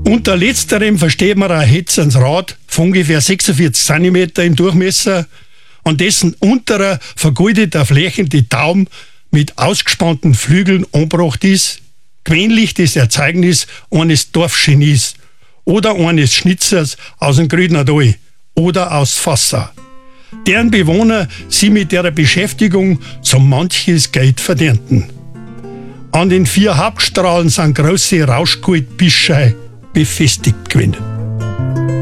Unter letzterem versteht man ein Hetzens Rad von ungefähr 46 cm im Durchmesser, an dessen unterer vergoldeter Flächen die Taum mit ausgespannten Flügeln angebracht ist, gewöhnlich das Erzeugnis eines Dorfgenies oder eines Schnitzers aus dem Grüdnertal oder aus Fassau, deren Bewohner sie mit ihrer Beschäftigung so manches Geld verdienten. An den 4 Hauptstrahlen sind große Rauschgoldbischei befestigt gewesen.